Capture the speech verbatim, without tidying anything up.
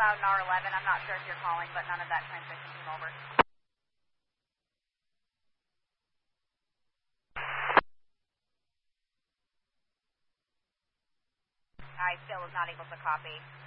Loudon R eleven. I'm not sure if you're calling, but none of that transmission came over. I still was not able to copy.